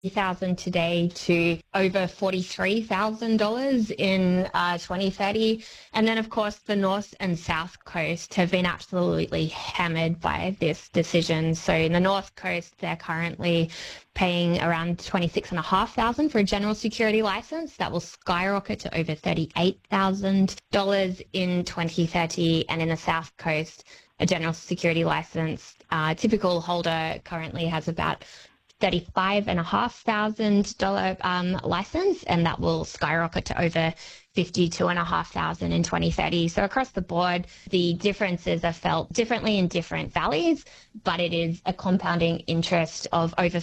$30,000 today to over $43,000 in 2030. And then, of course, the North and South Coast have been absolutely hammered by this decision. So in the North Coast, they're currently paying around $26,500 for a general security license. That will skyrocket to over $38,000 in 2030. And in the South Coast, a general security license, typical holder currently has about $35,500 license, and that will skyrocket to over $52,500 in 2030. So across the board, the differences are felt differently in different valleys, but it is a compounding interest of over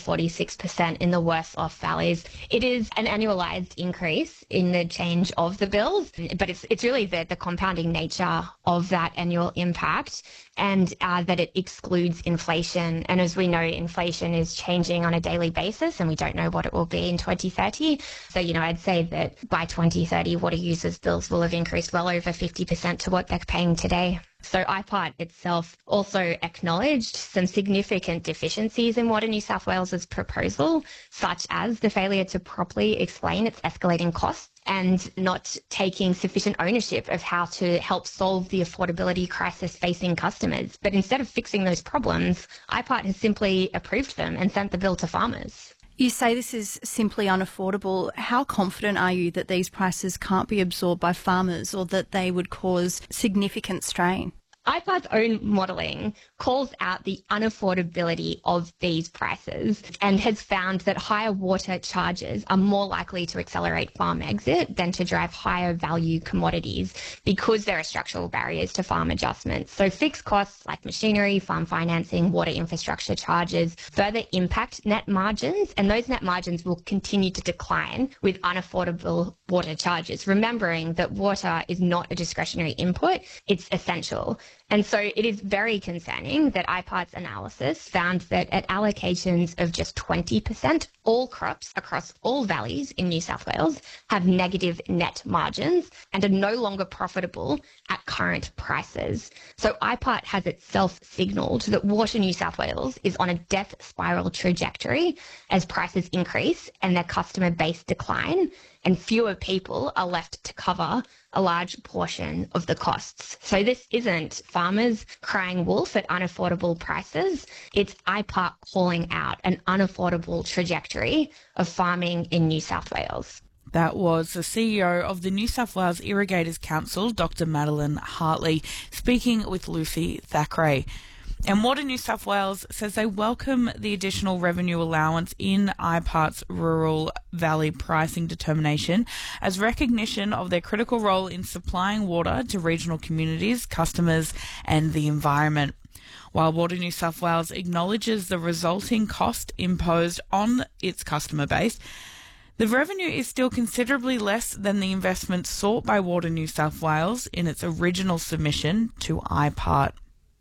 46% in the worst off valleys. It is an annualized increase in the change of the bills, but it's really the compounding nature of that annual impact, and that it excludes inflation. And as we know, inflation is changing on a daily basis, and we don't know what it will be in 2030. So, I'd say that by 2030, water users' bills will have increased well over 50% to what they're paying today. So IPART itself also acknowledged some significant deficiencies in Water New South Wales's proposal, such as the failure to properly explain its escalating costs and not taking sufficient ownership of how to help solve the affordability crisis facing customers. But instead of fixing those problems, IPART has simply approved them and sent the bill to farmers. You say this is simply unaffordable. How confident are you that these prices can't be absorbed by farmers or that they would cause significant strain? IPART's own modelling calls out the unaffordability of these prices and has found that higher water charges are more likely to accelerate farm exit than to drive higher value commodities because there are structural barriers to farm adjustments. So fixed costs like machinery, farm financing, water infrastructure charges further impact net margins, and those net margins will continue to decline with unaffordable water charges, remembering that water is not a discretionary input, it's essential. And so it is very concerning that IPART's analysis found that at allocations of just 20%, all crops across all valleys in New South Wales have negative net margins and are no longer profitable at current prices. So IPART has itself signalled that Water New South Wales is on a death spiral trajectory as prices increase and their customer base decline, and fewer people are left to cover a large portion of the costs. So this isn't farmers crying wolf at unaffordable prices. It's IPART calling out an unaffordable trajectory of farming in New South Wales. That was the CEO of the New South Wales Irrigators Council, Dr. Madeline Hartley, speaking with Lucy Thackeray. And Water New South Wales says they welcome the additional revenue allowance in IPART's rural valley pricing determination as recognition of their critical role in supplying water to regional communities, customers and the environment. While Water New South Wales acknowledges the resulting cost imposed on its customer base, the revenue is still considerably less than the investment sought by Water New South Wales in its original submission to IPART.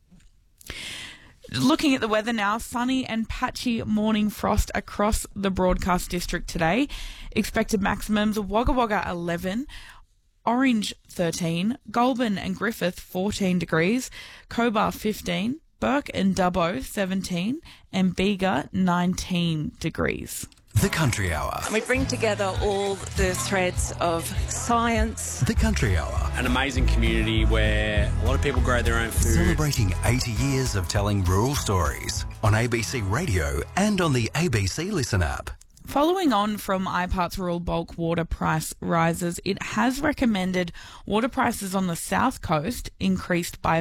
Looking at the weather now, sunny and patchy morning frost across the broadcast district today. Expected maximums of Wagga Wagga 11, Orange 13, Goulburn and Griffith 14 degrees, Cobar 15, Burke and Dubbo 17, and Bega 19 degrees. The Country Hour. We bring together all the threads of science. The Country Hour. An amazing community where a lot of people grow their own food. Celebrating 80 years of telling rural stories on ABC Radio and on the ABC Listen app. Following on from IPART's rural bulk water price rises, it has recommended water prices on the South Coast increase by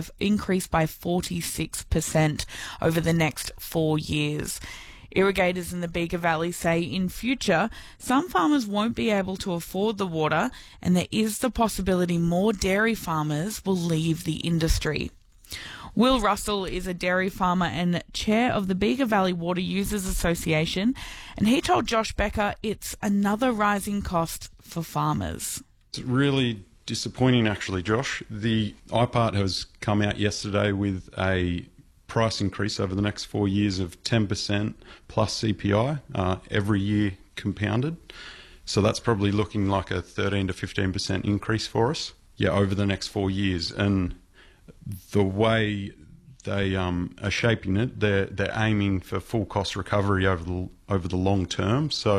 46% over the next 4 years. Irrigators in the Bega Valley say in future, some farmers won't be able to afford the water, and there is the possibility more dairy farmers will leave the industry. Will Russell is a dairy farmer and chair of the Bega Valley Water Users Association, and he told Josh Becker it's another rising cost for farmers. It's really disappointing, actually, Josh. The IPART has come out yesterday with a price increase over the next 4 years of 10% plus CPI every year compounded. So that's probably looking like a 13 to 15% increase for us, over the next 4 years. And the way they are shaping it, they're aiming for full cost recovery over the long term. So